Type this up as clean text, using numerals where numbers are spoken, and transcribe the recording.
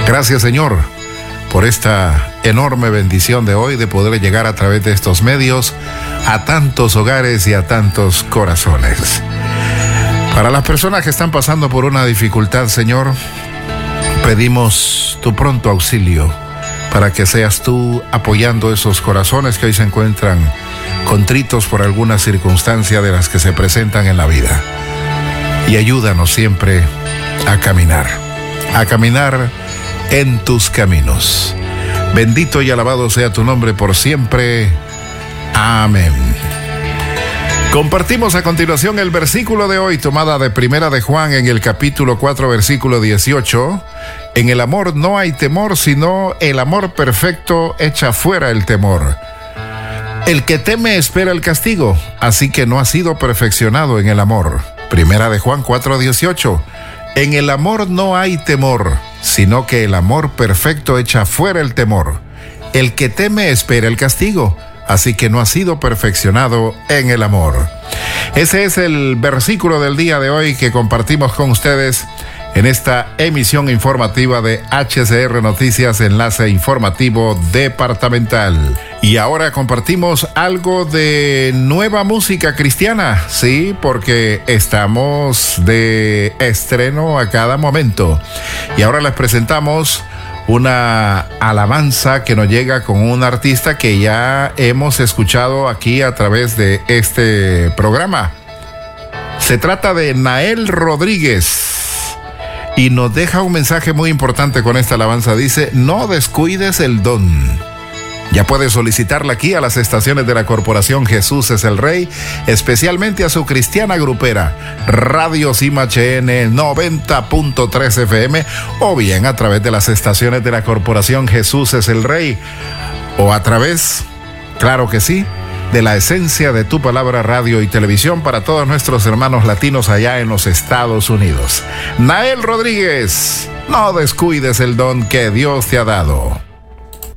Gracias, Señor, por esta enorme bendición de hoy de poder llegar a través de estos medios a tantos hogares y a tantos corazones. Para las personas que están pasando por una dificultad, Señor, pedimos tu pronto auxilio para que seas tú apoyando esos corazones que hoy se encuentran contritos por alguna circunstancia de las que se presentan en la vida. Y ayúdanos siempre a caminar en tus caminos. Bendito y alabado sea tu nombre por siempre. Amén. Compartimos a continuación el versículo de hoy, tomada de Primera de Juan en el capítulo 4, versículo 18. En el amor no hay temor, sino el amor perfecto echa fuera el temor. El que teme espera el castigo, así que no ha sido perfeccionado en el amor. Primera de Juan 4, 18. En el amor no hay temor, sino que el amor perfecto echa fuera el temor. El que teme espera el castigo, así que no ha sido perfeccionado en el amor. Ese es el versículo del día de hoy que compartimos con ustedes en esta emisión informativa de HCR Noticias, enlace informativo departamental. Y ahora compartimos algo de nueva música cristiana, sí, porque estamos de estreno a cada momento. Y ahora les presentamos una alabanza que nos llega con un artista que ya hemos escuchado aquí a través de este programa. Se trata de Nael Rodríguez y nos deja un mensaje muy importante con esta alabanza. Dice: no descuides el don. Ya puedes solicitarla aquí a las estaciones de la Corporación Jesús es el Rey, especialmente a su cristiana grupera, Radio Sima HN 90.3 FM, o bien a través de las estaciones de la Corporación Jesús es el Rey, o a través, claro que sí, de la esencia de tu palabra, radio y televisión para todos nuestros hermanos latinos allá en los Estados Unidos. Nael Rodríguez, no descuides el don que Dios te ha dado.